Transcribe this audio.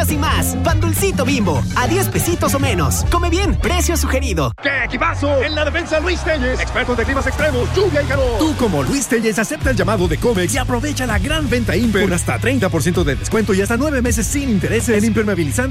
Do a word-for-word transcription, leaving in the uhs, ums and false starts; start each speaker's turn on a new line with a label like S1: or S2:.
S1: verduras y más. Pan Dulcito Bimbo, a diez pesitos o menos. Come bien, precio sugerido.
S2: ¡Qué equipazo! En la defensa Luis Telles, expertos de climas extremos, lluvia y calor.
S3: Tú como Luis Telles acepta el llamado de Comex y aprovecha la gran venta Imper con hasta treinta por ciento de descuento y hasta nueve meses sin intereses en impermeabilizante